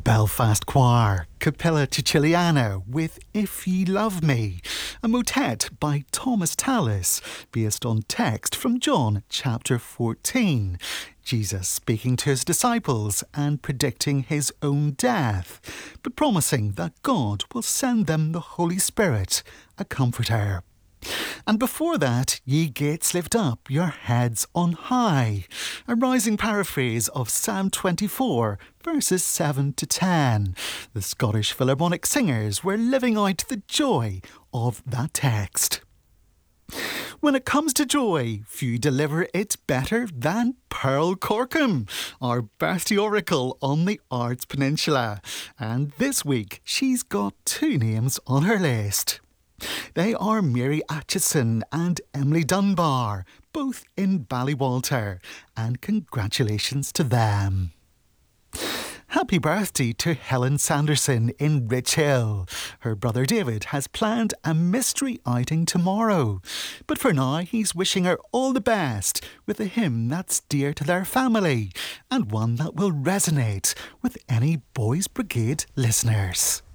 Belfast Choir, Capella Siciliana with If Ye Love Me, a motet by Thomas Tallis, based on text from John chapter 14. Jesus speaking to his disciples and predicting his own death, but promising that God will send them the Holy Spirit, a comforter. And before that, Ye gates lift up your heads on high, a rising paraphrase of Psalm 24, verses 7 to 10. The Scottish Philharmonic Singers were living out the joy of that text. When it comes to joy, few deliver it better than Pearl Corkum, our birthday oracle on the Ards Peninsula. And this week, she's got two names on her list. They are Mary Atchison and Emily Dunbar, both in Ballywalter, and congratulations to them. Happy birthday to Helen Sanderson in Rich Hill. Her brother David has planned a mystery outing tomorrow. But for now, he's wishing her all the best with a hymn that's dear to their family and one that will resonate with any Boys Brigade listeners.